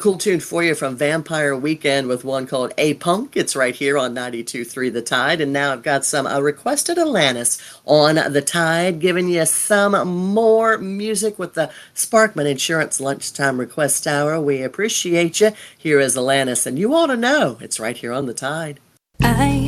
cool tune for you from Vampire Weekend with one called A Punk. It's right here on 92.3 The Tide. And now I've got some requested Alanis on The Tide, giving you some more music with the Sparkman Insurance Lunchtime Request Hour. We appreciate you. Here is Alanis, and you ought to know it's right here on The Tide.